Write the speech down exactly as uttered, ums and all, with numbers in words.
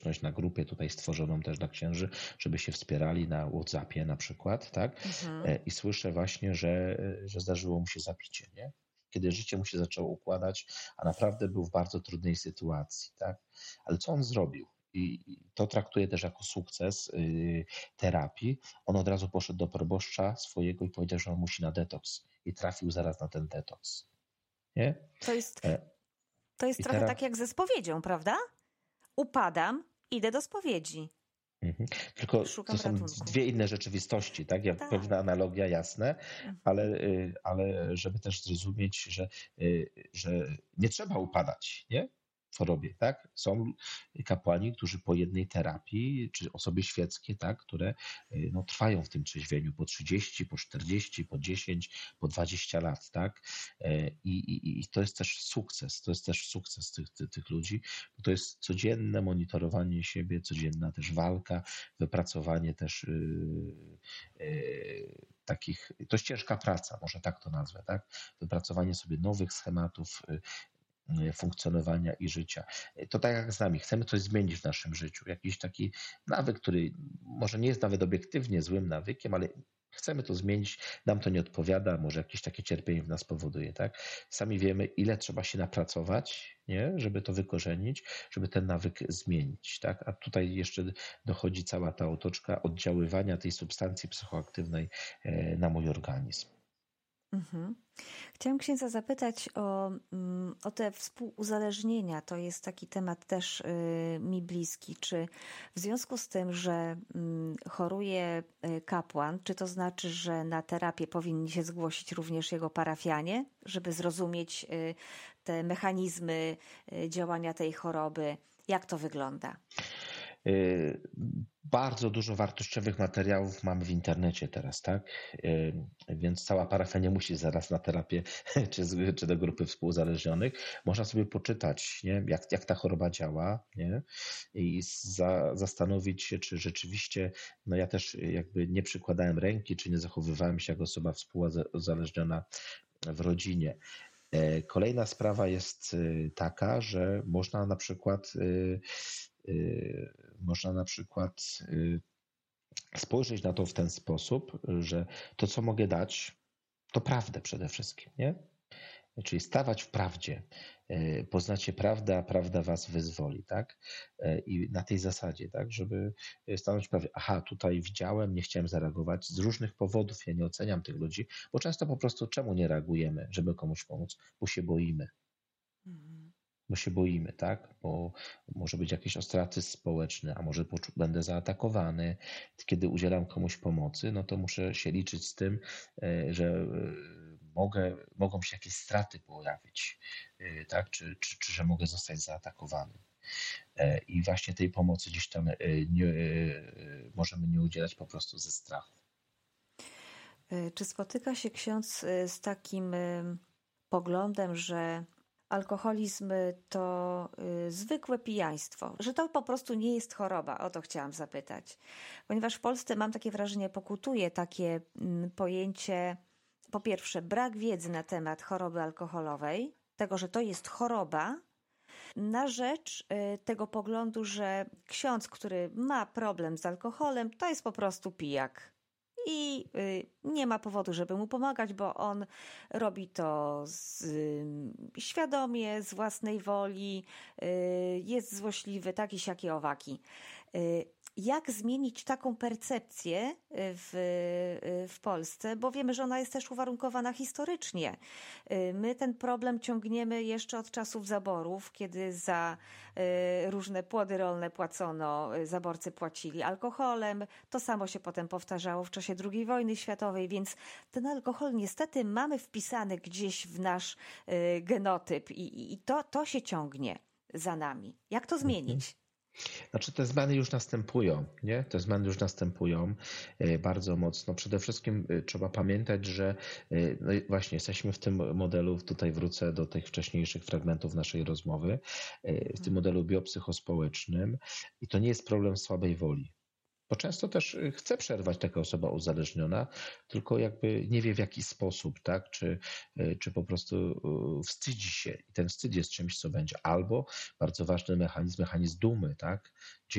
społeczność na grupie tutaj stworzoną też dla księży, żeby się wspierali na WhatsAppie na przykład, tak? Mhm. I słyszę właśnie, że, że zdarzyło mu się zabicie, nie? Kiedy życie mu się zaczęło układać, a naprawdę był w bardzo trudnej sytuacji, tak? Ale co on zrobił? I to traktuję też jako sukces yy, terapii. On od razu poszedł do proboszcza swojego i powiedział, że on musi na detoks. I trafił zaraz na ten detoks. Nie? To jest, E, to jest I trochę teraz... tak jak ze spowiedzią, prawda? Upadam, idę do spowiedzi. Mhm. Tylko Szukam to są ratunku. dwie inne rzeczywistości, tak? Ja, Tak. pewna analogia, jasne, Mhm. ale, y, ale żeby też zrozumieć, że, y, że nie trzeba upadać, nie? W chorobie, tak? Są kapłani, którzy po jednej terapii, czy osoby świeckie, tak, które y, no, trwają w tym trzeźwieniu po trzydzieści, po czterdzieści, po dziesięć, po dwadzieścia lat, tak? Y, I, i, i to jest też sukces, to jest też sukces tych, tych, tych ludzi, bo to jest codzienne monitorowanie siebie, codzienna też walka, wypracowanie też yy, yy, takich, to jest ciężka praca, może tak to nazwę, tak? Wypracowanie sobie nowych schematów yy, funkcjonowania i życia. To tak jak z nami, chcemy coś zmienić w naszym życiu, jakiś taki nawyk, który może nie jest nawet obiektywnie złym nawykiem, ale chcemy to zmienić, nam to nie odpowiada, może jakieś takie cierpienie w nas powoduje, tak? Sami wiemy, ile trzeba się napracować, nie? Żeby to wykorzenić, żeby ten nawyk zmienić, tak? A tutaj jeszcze dochodzi cała ta otoczka oddziaływania tej substancji psychoaktywnej na mój organizm. Mhm. Chciałam księdza zapytać o, o te współuzależnienia. To jest taki temat też mi bliski. Czy w związku z tym, że choruje kapłan, czy to znaczy, że na terapię powinni się zgłosić również jego parafianie, żeby zrozumieć te mechanizmy działania tej choroby? Jak to wygląda? Bardzo dużo wartościowych materiałów mamy w internecie teraz, tak? Więc cała parafia nie musi zaraz na terapię czy, czy do grupy współuzależnionych. Można sobie poczytać, nie? Jak, jak ta choroba działa, nie? I za, zastanowić się, czy rzeczywiście, no ja też jakby nie przykładałem ręki, czy nie zachowywałem się jako osoba współuzależniona w rodzinie. Kolejna sprawa jest taka, że można na przykład można na przykład spojrzeć na to w ten sposób, że to, co mogę dać, to prawdę przede wszystkim, nie? Czyli stawać w prawdzie. Poznacie prawdę, a prawda was wyzwoli, tak? I na tej zasadzie, tak, żeby stanąć w prawdzie. Aha, tutaj widziałem, nie chciałem zareagować z różnych powodów, ja nie oceniam tych ludzi, bo często po prostu czemu nie reagujemy, żeby komuś pomóc? Bo się boimy. Bo się boimy, tak? Bo może być jakiś ostracyzm społeczny, a może będę zaatakowany. Kiedy udzielam komuś pomocy, no to muszę się liczyć z tym, że mogę, mogą się jakieś straty pojawić, tak? Czy, czy, czy że mogę zostać zaatakowany. I właśnie tej pomocy gdzieś tam nie, możemy nie udzielać po prostu ze strachu. Czy spotyka się ksiądz z takim poglądem, że alkoholizm to y, zwykłe pijaństwo, że to po prostu nie jest choroba? O to chciałam zapytać. Ponieważ w Polsce, mam takie wrażenie, pokutuje takie y, pojęcie, po pierwsze, brak wiedzy na temat choroby alkoholowej, tego, że to jest choroba, na rzecz y, tego poglądu, że ksiądz, który ma problem z alkoholem, to jest po prostu pijak. I nie ma powodu, żeby mu pomagać, bo on robi to z, świadomie, z własnej woli, jest złośliwy, taki siaki owaki. Jak zmienić taką percepcję w, w Polsce, bo wiemy, że ona jest też uwarunkowana historycznie. My ten problem ciągniemy jeszcze od czasów zaborów, kiedy za różne płody rolne płacono, zaborcy płacili alkoholem. To samo się potem powtarzało w czasie drugiej wojny światowej, więc ten alkohol niestety mamy wpisany gdzieś w nasz genotyp i, i to, to się ciągnie za nami. Jak to zmienić? Znaczy te zmiany już następują, nie? Te zmiany już następują bardzo mocno. Przede wszystkim trzeba pamiętać, że no właśnie jesteśmy w tym modelu, tutaj wrócę do tych wcześniejszych fragmentów naszej rozmowy, w tym modelu biopsychospołecznym i to nie jest problem słabej woli. Bo często też chce przerwać taka osoba uzależniona, tylko jakby nie wie w jaki sposób, tak? Czy, czy po prostu wstydzi się i ten wstyd jest czymś, co będzie. Albo bardzo ważny mechanizm, mechanizm dumy, tak?